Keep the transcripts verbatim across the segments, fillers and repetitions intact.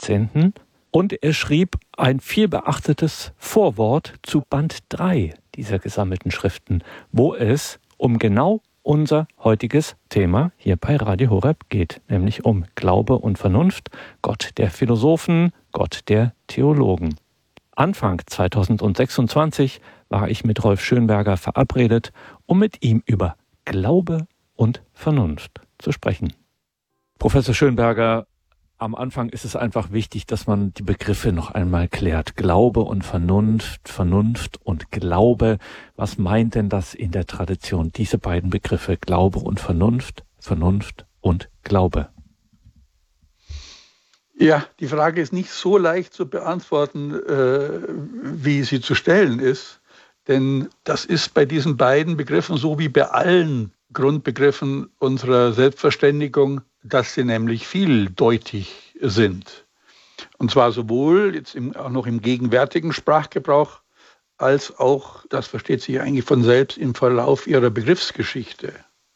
Jahrzehnten und er schrieb ein vielbeachtetes Vorwort zu Band drei dieser gesammelten Schriften, wo es um genau unser heutiges Thema hier bei Radio Horeb geht, nämlich um Glaube und Vernunft, Gott der Philosophen, Gott der Theologen. Anfang zweitausendsechsundzwanzig war ich mit Rolf Schönberger verabredet, um mit ihm über Glaube und Vernunft zu sprechen. Professor Schönberger, am Anfang ist es einfach wichtig, dass man die Begriffe noch einmal klärt. Glaube und Vernunft, Vernunft und Glaube. Was meint denn das in der Tradition? Diese beiden Begriffe, Glaube und Vernunft, Vernunft und Glaube. Ja, die Frage ist nicht so leicht zu beantworten, äh, wie sie zu stellen ist. Denn das ist bei diesen beiden Begriffen so wie bei allen Grundbegriffen unserer Selbstverständigung, dass sie nämlich vieldeutig sind. Und zwar sowohl jetzt im, auch noch im gegenwärtigen Sprachgebrauch, als auch, das versteht sich eigentlich von selbst, im Verlauf ihrer Begriffsgeschichte.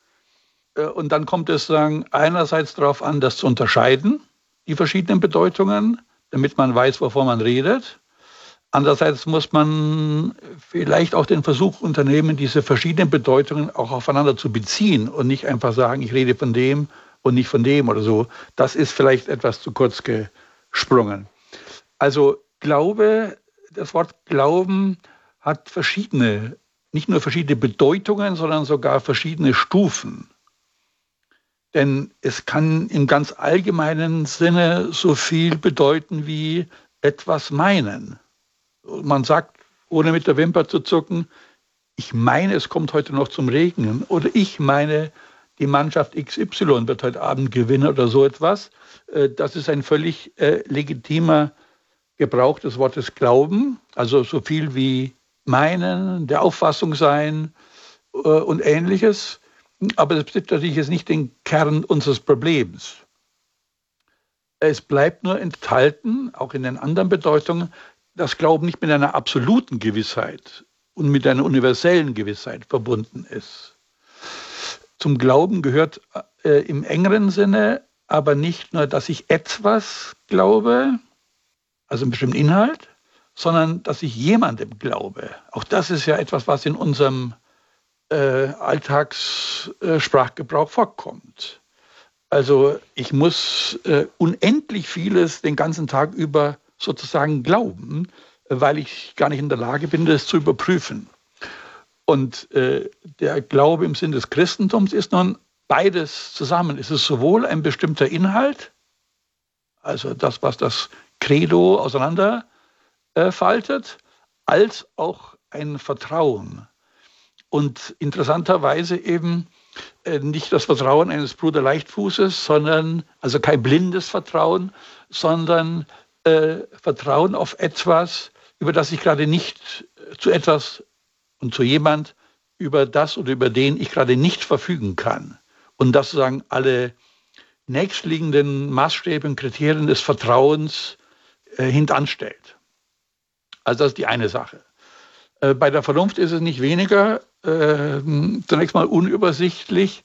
Und dann kommt es sagen, einerseits darauf an, das zu unterscheiden, die verschiedenen Bedeutungen, damit man weiß, wovon man redet. Andererseits muss man vielleicht auch den Versuch unternehmen, diese verschiedenen Bedeutungen auch aufeinander zu beziehen und nicht einfach sagen, ich rede von dem und nicht von dem oder so. Das ist vielleicht etwas zu kurz gesprungen. Also Glaube, das Wort Glauben hat verschiedene, nicht nur verschiedene Bedeutungen, sondern sogar verschiedene Stufen. Denn es kann im ganz allgemeinen Sinne so viel bedeuten wie etwas meinen. Man sagt, ohne mit der Wimper zu zucken, ich meine, es kommt heute noch zum Regnen. Oder ich meine, die Mannschaft X Y wird heute Abend gewinnen oder so etwas. Das ist ein völlig legitimer Gebrauch des Wortes Glauben. Also so viel wie meinen, der Auffassung sein und Ähnliches. Aber das betrifft natürlich jetzt nicht den Kern unseres Problems. Es bleibt nur enthalten, auch in den anderen Bedeutungen, dass Glauben nicht mit einer absoluten Gewissheit und mit einer universellen Gewissheit verbunden ist. Zum Glauben gehört äh, im engeren Sinne aber nicht nur, dass ich etwas glaube, also einen bestimmten Inhalt, sondern dass ich jemandem glaube. Auch das ist ja etwas, was in unserem Äh, Alltagssprachgebrauch äh, vorkommt. Also ich muss äh, unendlich vieles den ganzen Tag über sozusagen glauben, äh, weil ich gar nicht in der Lage bin, das zu überprüfen. Und äh, der Glaube im Sinn des Christentums ist nun beides zusammen. Es ist sowohl ein bestimmter Inhalt, also das, was das Credo auseinanderfaltet, äh, als auch ein Vertrauen. Und interessanterweise eben äh, nicht das Vertrauen eines Bruder Leichtfußes, sondern, also kein blindes Vertrauen, sondern äh, Vertrauen auf etwas, über das ich gerade nicht äh, zu etwas und zu jemand, über das oder über den ich gerade nicht verfügen kann. Und das sozusagen alle nächstliegenden Maßstäbe und Kriterien des Vertrauens äh, hintanstellt. Also das ist die eine Sache. Äh, bei der Vernunft ist es nicht weniger. Äh, zunächst mal unübersichtlich.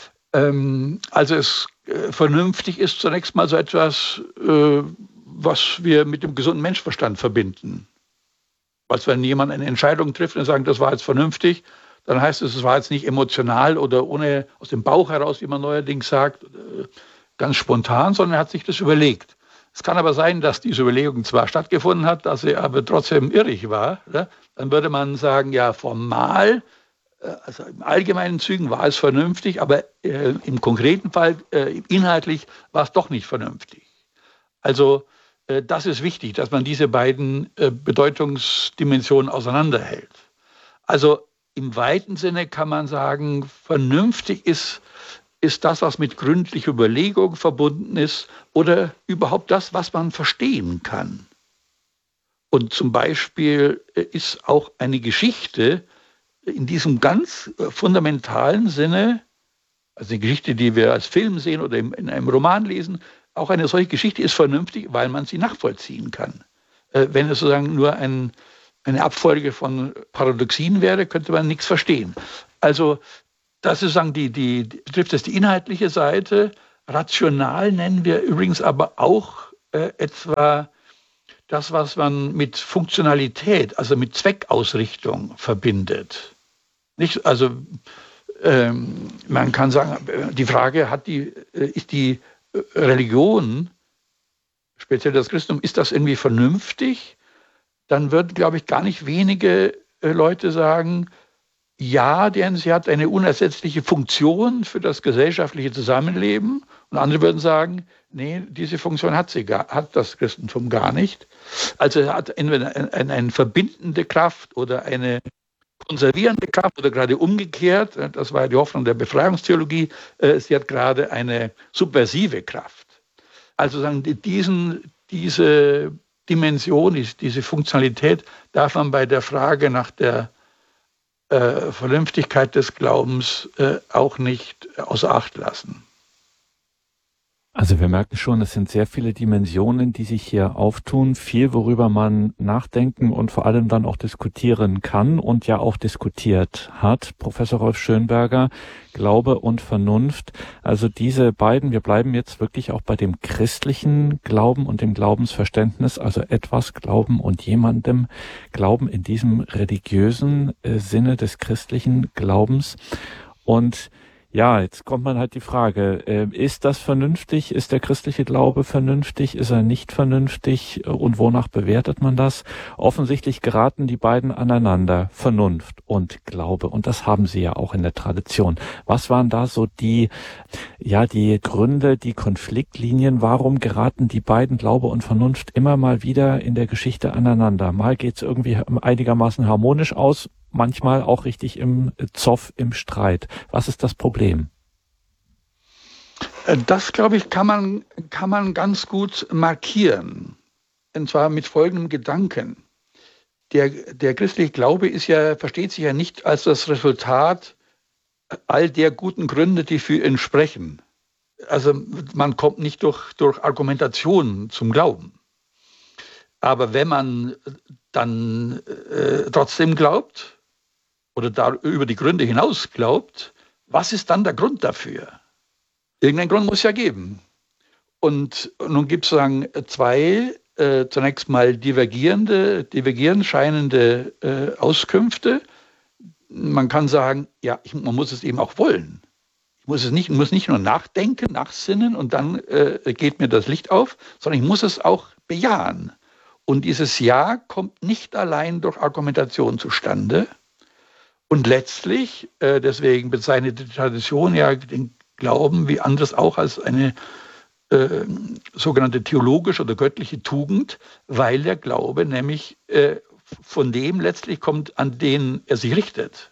Ähm, also es äh, vernünftig ist zunächst mal so etwas, äh, was wir mit dem gesunden Menschenverstand verbinden. Was, wenn jemand eine Entscheidung trifft und sagt, das war jetzt vernünftig, dann heißt es, es war jetzt nicht emotional oder ohne aus dem Bauch heraus, wie man neuerdings sagt, äh, ganz spontan, sondern er hat sich das überlegt. Es kann aber sein, dass diese Überlegung zwar stattgefunden hat, dass sie aber trotzdem irrig war. Ne? Dann würde man sagen, ja, formal, also im allgemeinen Zügen war es vernünftig, aber äh, im konkreten Fall, äh, inhaltlich war es doch nicht vernünftig. Also äh, das ist wichtig, dass man diese beiden äh, Bedeutungsdimensionen auseinanderhält. Also im weiten Sinne kann man sagen, vernünftig ist, ist das, was mit gründlicher Überlegung verbunden ist oder überhaupt das, was man verstehen kann. Und zum Beispiel äh, ist auch eine Geschichte in diesem ganz fundamentalen Sinne, also die Geschichte, die wir als Film sehen oder in einem Roman lesen, auch eine solche Geschichte ist vernünftig, weil man sie nachvollziehen kann. Wenn es sozusagen nur ein, eine Abfolge von Paradoxien wäre, könnte man nichts verstehen. Also das ist sozusagen die, die, die betrifft das die inhaltliche Seite. Rational nennen wir übrigens aber auch äh, etwa das, was man mit Funktionalität, also mit Zweckausrichtung verbindet. Nicht, also ähm, man kann sagen, die Frage, hat die, ist die Religion, speziell das Christentum, ist das irgendwie vernünftig? Dann würden, glaube ich, gar nicht wenige Leute sagen, ja, denn sie hat eine unersetzliche Funktion für das gesellschaftliche Zusammenleben. Und andere würden sagen, nee, diese Funktion hat, sie gar, hat das Christentum gar nicht. Also es hat entweder eine, eine verbindende Kraft oder eine konservierende Kraft oder gerade umgekehrt. Das war die Hoffnung der Befreiungstheologie. Sie hat gerade eine subversive Kraft. Also sagen, diesen, diese Dimension, diese Funktionalität darf man bei der Frage nach der Äh, Vernünftigkeit des Glaubens äh, auch nicht außer Acht lassen. Also wir merken schon, es sind sehr viele Dimensionen, die sich hier auftun, viel, worüber man nachdenken und vor allem dann auch diskutieren kann und ja auch diskutiert hat. Professor Rolf Schönberger, Glaube und Vernunft, also diese beiden, wir bleiben jetzt wirklich auch bei dem christlichen Glauben und dem Glaubensverständnis, also etwas Glauben und jemandem Glauben in diesem religiösen äh, Sinne des christlichen Glaubens. Und ja, jetzt kommt man halt die Frage, äh, ist das vernünftig? Ist der christliche Glaube vernünftig? Ist er nicht vernünftig? Und wonach bewertet man das? Offensichtlich geraten die beiden aneinander, Vernunft und Glaube. Und das haben sie ja auch in der Tradition. Was waren da so die, ja, die Gründe, die Konfliktlinien? Warum geraten die beiden, Glaube und Vernunft, immer mal wieder in der Geschichte aneinander? Mal geht's irgendwie einigermaßen harmonisch aus, manchmal auch richtig im Zoff, im Streit. Was ist das Problem? Das, glaube ich, kann man, kann man ganz gut markieren. Und zwar mit folgendem Gedanken. Der, der christliche Glaube ist ja, versteht sich ja nicht als das Resultat all der guten Gründe, die für ihn sprechen. Also man kommt nicht durch, durch Argumentation zum Glauben. Aber wenn man dann äh, trotzdem glaubt, oder da über die Gründe hinaus glaubt, was ist dann der Grund dafür? Irgendeinen Grund muss es ja geben. Und nun gibt es sozusagen zwei, äh, zunächst mal divergierende, divergierend scheinende äh, Auskünfte. Man kann sagen, ja, ich, man muss es eben auch wollen. Ich muss es nicht, muss nicht nur nachdenken, nachsinnen und dann äh, geht mir das Licht auf, sondern ich muss es auch bejahen. Und dieses Ja kommt nicht allein durch Argumentation zustande. Und letztlich, äh, deswegen bezeichnet die Tradition ja den Glauben wie anderes auch als eine äh, sogenannte theologische oder göttliche Tugend, weil der Glaube nämlich äh, von dem letztlich kommt, an den er sich richtet.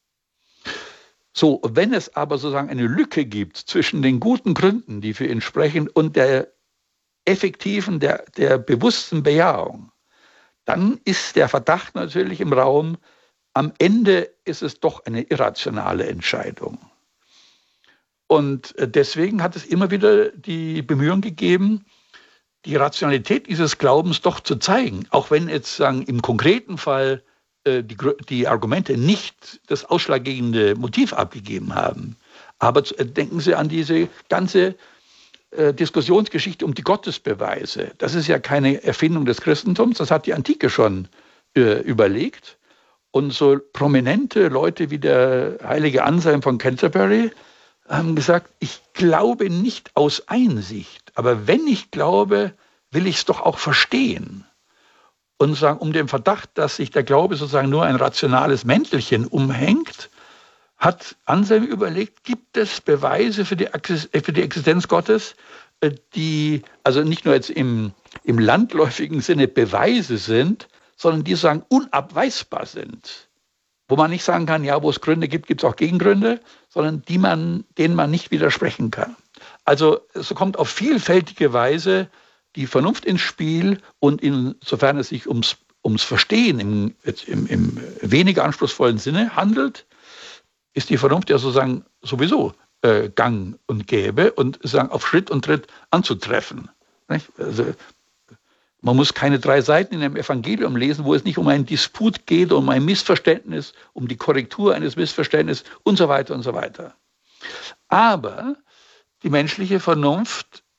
So, wenn es aber sozusagen eine Lücke gibt zwischen den guten Gründen, die für ihn sprechen, und der effektiven, der, der bewussten Bejahung, dann ist der Verdacht natürlich im Raum, am Ende ist es doch eine irrationale Entscheidung. Und deswegen hat es immer wieder die Bemühung gegeben, die Rationalität dieses Glaubens doch zu zeigen, auch wenn jetzt sagen, im konkreten Fall äh, die, die Argumente nicht das ausschlaggebende Motiv abgegeben haben. Aber äh, denken Sie an diese ganze äh, Diskussionsgeschichte um die Gottesbeweise. Das ist ja keine Erfindung des Christentums, das hat die Antike schon äh, überlegt. Und so prominente Leute wie der heilige Anselm von Canterbury haben gesagt, ich glaube nicht aus Einsicht, aber wenn ich glaube, will ich es doch auch verstehen. Und sagen, um den Verdacht, dass sich der Glaube sozusagen nur ein rationales Mäntelchen umhängt, hat Anselm überlegt, gibt es Beweise für die, für die Existenz Gottes, die also nicht nur jetzt im, im landläufigen Sinne Beweise sind, sondern die sagen unabweisbar sind. Wo man nicht sagen kann, ja, wo es Gründe gibt, gibt es auch Gegengründe, sondern die man, denen man nicht widersprechen kann. Also es kommt auf vielfältige Weise die Vernunft ins Spiel und insofern es sich ums, ums Verstehen im, im, im weniger anspruchsvollen Sinne handelt, ist die Vernunft ja sozusagen sowieso äh, gang und gäbe und sozusagen auf Schritt und Tritt anzutreffen. Nicht? Also, man muss keine drei Seiten in einem Evangelium lesen, wo es nicht um einen Disput geht, um ein Missverständnis, um die Korrektur eines Missverständnisses und so weiter und so weiter. Aber die menschliche Vernunft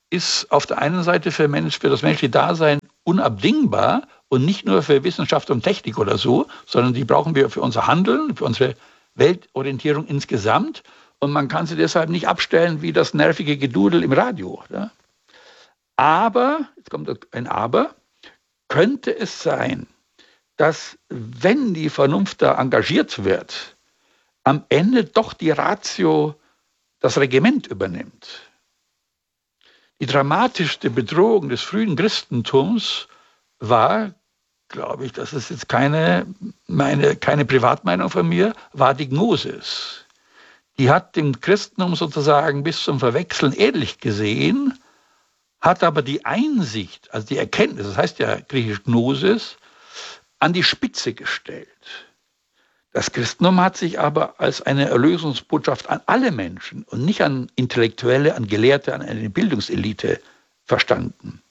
ist auf der einen Seite für, Mensch, für das menschliche Dasein unabdingbar und nicht nur für Wissenschaft und Technik oder so, sondern die brauchen wir für unser Handeln, für unsere Weltorientierung insgesamt. Und man kann sie deshalb nicht abstellen wie das nervige Gedudel im Radio. Ja? Aber, jetzt kommt ein Aber, könnte es sein, dass, wenn die Vernunft da engagiert wird, am Ende doch die Ratio das Regiment übernimmt. Die dramatischste Bedrohung des frühen Christentums war, glaube ich, das ist jetzt keine, meine, keine Privatmeinung von mir, war die Gnosis. Die hat dem Christentum sozusagen bis zum Verwechseln ähnlich gesehen, hat aber die Einsicht, also die Erkenntnis, das heißt ja griechisch Gnosis, an die Spitze gestellt. Das Christentum hat sich aber als eine Erlösungsbotschaft an alle Menschen und nicht an Intellektuelle, an Gelehrte, an eine Bildungselite verstanden.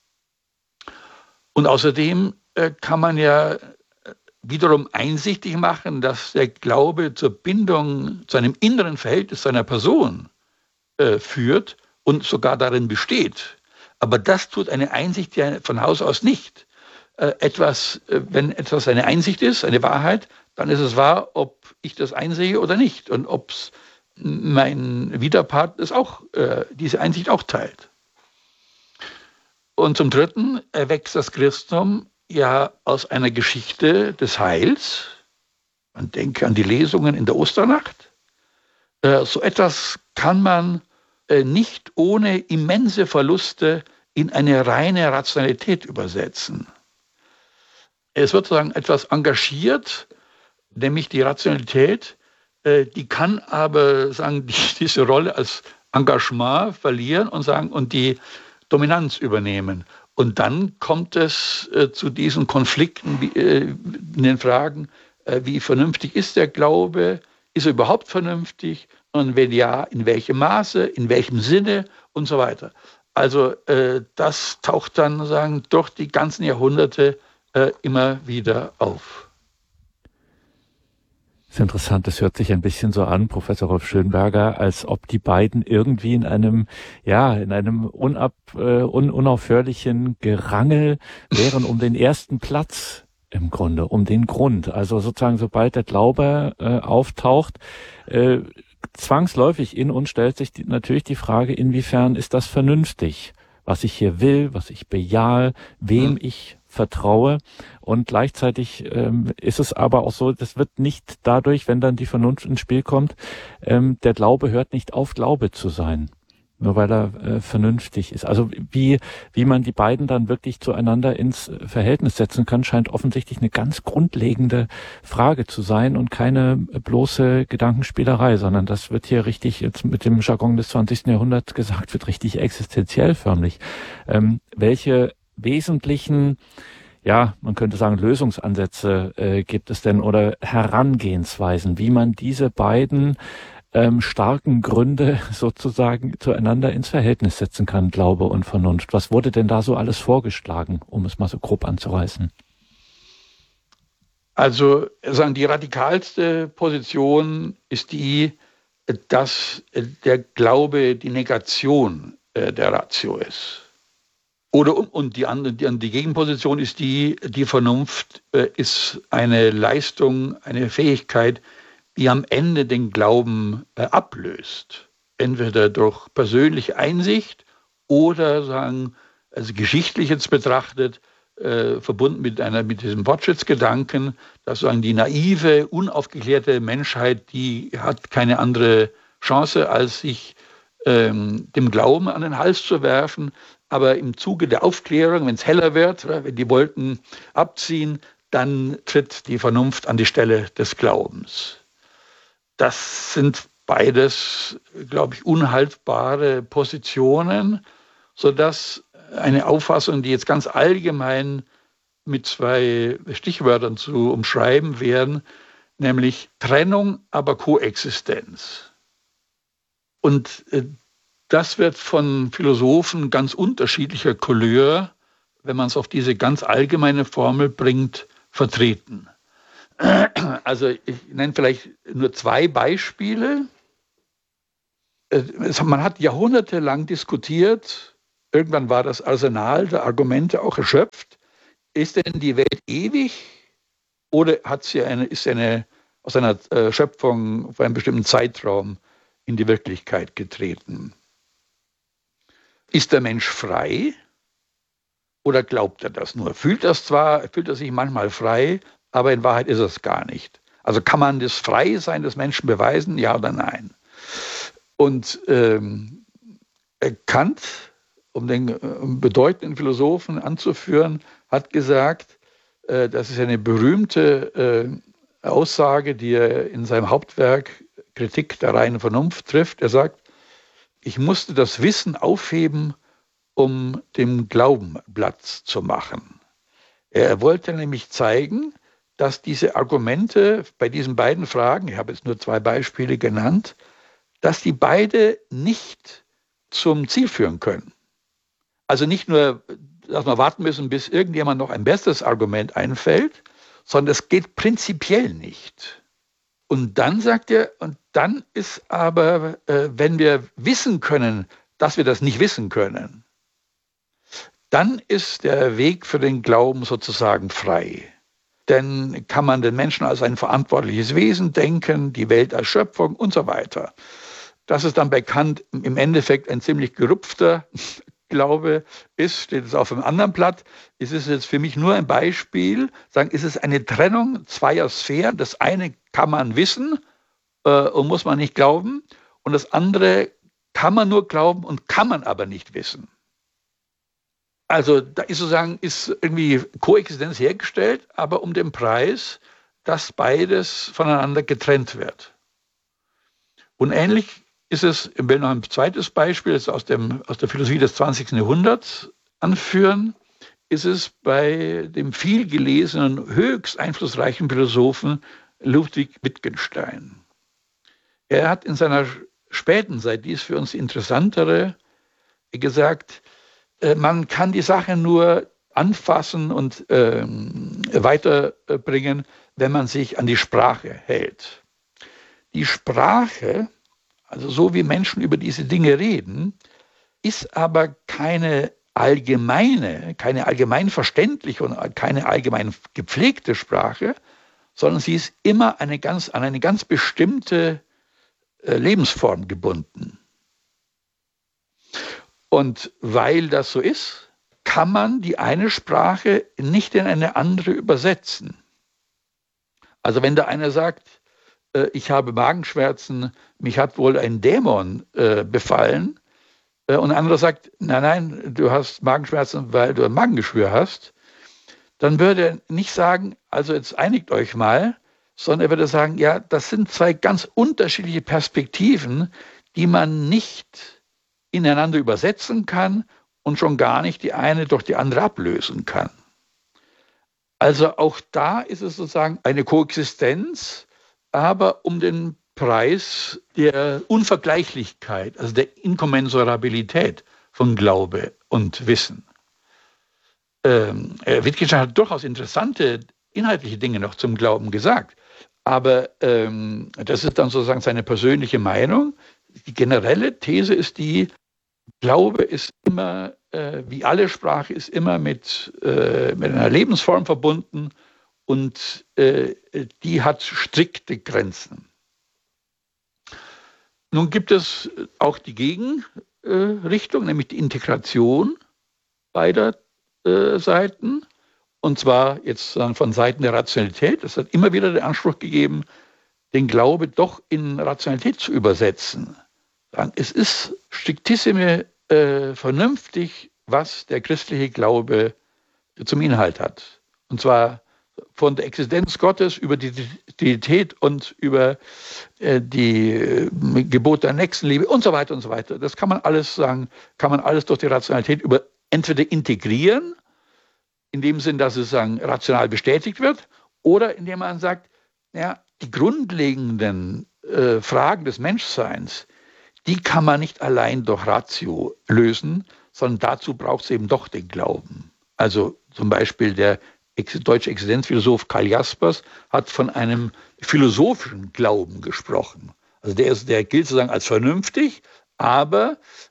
Und außerdem äh, kann man ja wiederum einsichtig machen, dass der Glaube zur Bindung, zu einem inneren Verhältnis zu einer Person äh, führt und sogar darin besteht. Aber das tut eine Einsicht ja von Haus aus nicht. Äh, etwas, äh, wenn etwas eine Einsicht ist, eine Wahrheit, dann ist es wahr, ob ich das einsehe oder nicht und ob mein Widerpart es auch, äh, diese Einsicht auch teilt. Und zum Dritten erwächst das Christentum ja aus einer Geschichte des Heils. Man denke an die Lesungen in der Osternacht. Äh, so etwas kann man äh, nicht ohne immense Verluste in eine reine Rationalität übersetzen. Es wird sozusagen etwas engagiert, nämlich die Rationalität, äh, die kann aber sagen, die, diese Rolle als Engagement verlieren und sagen und die Dominanz übernehmen. Und dann kommt es äh, zu diesen Konflikten wie, äh, in den Fragen, äh, wie vernünftig ist der Glaube, ist er überhaupt vernünftig und wenn ja, in welchem Maße, in welchem Sinne und so weiter. Also äh, das taucht dann sagen durch die ganzen Jahrhunderte äh, immer wieder auf. Das ist interessant, das hört sich ein bisschen so an, Professor Rolf Schönberger, als ob die beiden irgendwie in einem, ja, in einem unab, äh, un, unaufhörlichen Gerangel wären um den ersten Platz im Grunde, um den Grund. Also sozusagen, sobald der Glaube äh, auftaucht, äh, zwangsläufig in uns stellt sich die, natürlich die Frage, inwiefern ist das vernünftig, was ich hier will, was ich bejahe, wem mhm. ich vertraue. Und gleichzeitig ähm, ist es aber auch so, das wird nicht dadurch, wenn dann die Vernunft ins Spiel kommt, ähm, der Glaube hört nicht auf, Glaube zu sein, nur weil er äh, vernünftig ist. Also wie wie man die beiden dann wirklich zueinander ins Verhältnis setzen kann, scheint offensichtlich eine ganz grundlegende Frage zu sein und keine bloße Gedankenspielerei, sondern das wird hier richtig, jetzt mit dem Jargon des zwanzigsten Jahrhunderts gesagt, wird richtig existenziell förmlich. Ähm, welche wesentlichen, ja, man könnte sagen, Lösungsansätze äh, gibt es denn oder Herangehensweisen, wie man diese beiden ähm, starken Gründe sozusagen zueinander ins Verhältnis setzen kann, Glaube und Vernunft. Was wurde denn da so alles vorgeschlagen, um es mal so grob anzureißen? Also sagen, die radikalste Position ist die, dass der Glaube die Negation äh, der Ratio ist. Oder und die andere, die, die Gegenposition ist die, die Vernunft äh, ist eine Leistung, eine Fähigkeit, die am Ende den Glauben äh, ablöst. Entweder durch persönliche Einsicht oder sagen, also geschichtlich jetzt betrachtet, äh, verbunden mit einer mit diesem Fortschrittsgedanken, dass sagen die naive, unaufgeklärte Menschheit, die hat keine andere Chance, als sich ähm, dem Glauben an den Hals zu werfen. Aber im Zuge der Aufklärung, wenn es heller wird, wenn die Wolken abziehen, dann tritt die Vernunft an die Stelle des Glaubens. Das sind beides, glaube ich, unhaltbare Positionen, sodass eine Auffassung, die jetzt ganz allgemein mit zwei Stichwörtern zu umschreiben wären, nämlich Trennung, aber Koexistenz. Und äh, das wird von Philosophen ganz unterschiedlicher Couleur, wenn man es auf diese ganz allgemeine Formel bringt, vertreten. Also ich nenne vielleicht nur zwei Beispiele. Man hat jahrhundertelang diskutiert, irgendwann war das Arsenal der Argumente auch erschöpft. Ist denn die Welt ewig oder hat sie eine, ist sie eine, aus einer äh, Schöpfung vor einem bestimmten Zeitraum in die Wirklichkeit getreten? Ist der Mensch frei oder glaubt er das nur? Fühlt das zwar, fühlt er sich manchmal frei, aber in Wahrheit ist es gar nicht. Also kann man das Freisein des Menschen beweisen, ja oder nein? Und ähm, Kant, um den äh, bedeutenden Philosophen anzuführen, hat gesagt, äh, das ist eine berühmte äh, Aussage, die er in seinem Hauptwerk Kritik der reinen Vernunft trifft. Er sagt, ich musste das Wissen aufheben, um dem Glauben Platz zu machen. Er wollte nämlich zeigen, dass diese Argumente bei diesen beiden Fragen, ich habe jetzt nur zwei Beispiele genannt, dass die beide nicht zum Ziel führen können. Also nicht nur, dass wir warten müssen, bis irgendjemand noch ein besseres Argument einfällt, sondern es geht prinzipiell nicht. Und dann sagt er, und dann ist aber, äh, wenn wir wissen können, dass wir das nicht wissen können, dann ist der Weg für den Glauben sozusagen frei. Denn kann man den Menschen als ein verantwortliches Wesen denken, die Welt als Schöpfung und so weiter. Das ist dann bei Kant im Endeffekt ein ziemlich gerupfter Glaube ist, steht es auf einem anderen Blatt. Es ist jetzt für mich nur ein Beispiel, sagen, ist es eine Trennung zweier Sphären. Das eine kann man wissen äh, und muss man nicht glauben. Und das andere kann man nur glauben und kann man aber nicht wissen. Also da ist sozusagen ist irgendwie Koexistenz hergestellt, aber um den Preis, dass beides voneinander getrennt wird. Und ähnlich ist es, ich will noch ein zweites Beispiel das aus, dem, aus der Philosophie des zwanzigsten Jahrhunderts anführen, ist es bei dem vielgelesenen, höchst einflussreichen Philosophen Ludwig Wittgenstein. Er hat in seiner späten Zeit, die ist für uns interessantere, gesagt, man kann die Sache nur anfassen und ähm, weiterbringen, wenn man sich an die Sprache hält. Die Sprache, also so wie Menschen über diese Dinge reden, ist aber keine allgemeine, keine allgemein verständliche und keine allgemein gepflegte Sprache, sondern sie ist immer eine ganz, an eine ganz bestimmte äh, Lebensform gebunden. Und weil das so ist, kann man die eine Sprache nicht in eine andere übersetzen. Also wenn da einer sagt, äh, ich habe Magenschmerzen, mich hat wohl ein Dämon äh, befallen, äh, und ein anderer sagt, nein, nein, du hast Magenschmerzen, weil du ein Magengeschwür hast, dann würde er nicht sagen, also jetzt einigt euch mal, sondern er würde sagen, ja, das sind zwei ganz unterschiedliche Perspektiven, die man nicht ineinander übersetzen kann und schon gar nicht die eine durch die andere ablösen kann. Also auch da ist es sozusagen eine Koexistenz, aber um den Preis der Unvergleichlichkeit, also der Inkommensurabilität von Glaube und Wissen. Ähm, Wittgenstein hat durchaus interessante inhaltliche Dinge noch zum Glauben gesagt, aber ähm, das ist dann sozusagen seine persönliche Meinung. Die generelle These ist die, Glaube ist immer, äh, wie alle Sprache, ist immer mit, äh, mit einer Lebensform verbunden und äh, die hat strikte Grenzen. Nun gibt es auch die Gegenrichtung, äh, nämlich die Integration beider äh, Seiten, und zwar jetzt von Seiten der Rationalität. Es hat immer wieder den Anspruch gegeben, den Glaube doch in Rationalität zu übersetzen. Es ist striktissime äh, vernünftig, was der christliche Glaube zum Inhalt hat. Und zwar von der Existenz Gottes über die Trinität und über äh, die äh, Gebot der Nächstenliebe und so weiter und so weiter. Das kann man alles sagen, kann man alles durch die Rationalität über entweder integrieren, in dem Sinn, dass es sagen, rational bestätigt wird, oder indem man sagt, ja, die grundlegenden äh, Fragen des Menschseins, die kann man nicht allein durch Ratio lösen, sondern dazu braucht es eben doch den Glauben. Also zum Beispiel der deutsche Existenzphilosoph Karl Jaspers hat von einem philosophischen Glauben gesprochen. Also der, ist, der gilt sozusagen als vernünftig, aber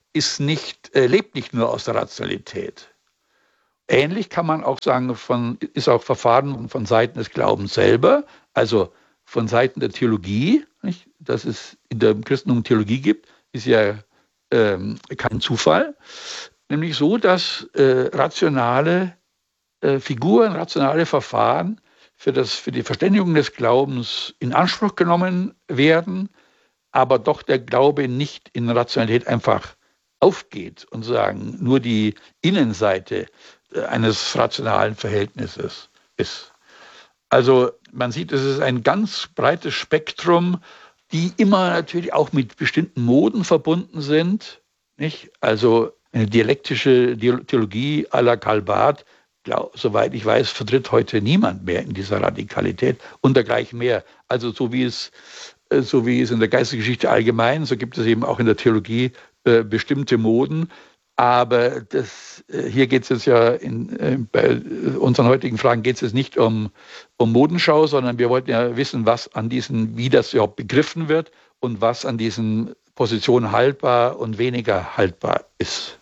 ist nicht, äh, lebt nicht nur aus der Rationalität. Ähnlich kann man auch sagen, von, ist auch Verfahren von Seiten des Glaubens selber, also von Seiten der Theologie, nicht? Dass es in der Christentum Theologie gibt, ist ja ähm, kein Zufall. Nämlich so, dass äh, rationale äh, Figuren, rationale Verfahren für, das, für die Verständigung des Glaubens in Anspruch genommen werden, aber doch der Glaube nicht in Rationalität einfach aufgeht und sagen, nur die Innenseite eines rationalen Verhältnisses ist. Also man sieht, es ist ein ganz breites Spektrum, die immer natürlich auch mit bestimmten Moden verbunden sind. Nicht? Also eine dialektische Theologie à la Karl Barth, glaub, soweit ich weiß, vertritt heute niemand mehr in dieser Radikalität und dergleichen mehr. Also so wie es, so wie es in der Geistesgeschichte allgemein, so gibt es eben auch in der Theologie äh, bestimmte Moden. Aber das, hier geht es jetzt ja, in, bei unseren heutigen Fragen geht es jetzt nicht um, um Modenschau, sondern wir wollten ja wissen, was an diesen, wie das überhaupt begriffen wird und was an diesen Positionen haltbar und weniger haltbar ist.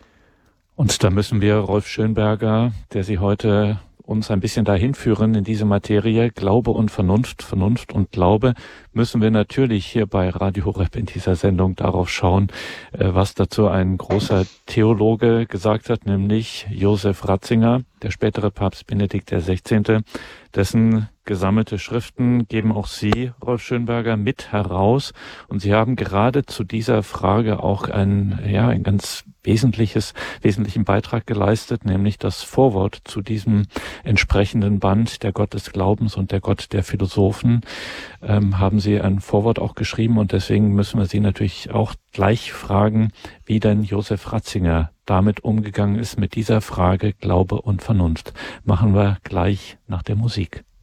Und da müssen wir Rolf Schönberger, der Sie heute uns ein bisschen dahin führen in diese Materie, Glaube und Vernunft, Vernunft und Glaube, müssen wir natürlich hier bei Radio Horeb in dieser Sendung darauf schauen, was dazu ein großer Theologe gesagt hat, nämlich Josef Ratzinger, der spätere Papst Benedikt der Sechzehnte, dessen gesammelte Schriften geben auch Sie, Rolf Schönberger, mit heraus. Und Sie haben gerade zu dieser Frage auch ein, ja, ein ganz wesentliches, wesentlichen Beitrag geleistet, nämlich das Vorwort zu diesem entsprechenden Band, der Gott des Glaubens und der Gott der Philosophen, ähm, haben Sie ein Vorwort auch geschrieben. Und deswegen müssen wir Sie natürlich auch gleich fragen, wie denn Josef Ratzinger damit umgegangen ist mit dieser Frage Glaube und Vernunft. Machen wir gleich nach der Musik.